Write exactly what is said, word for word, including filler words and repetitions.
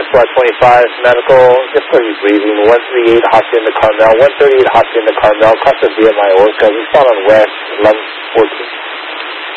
Flight twenty-five, medical, difficulty breathing, one thirty-eight Hospital in the Carmel, one thirty-eight Hospital in the Carmel, cross the V M I Orca, respond on West, eleven fourteen.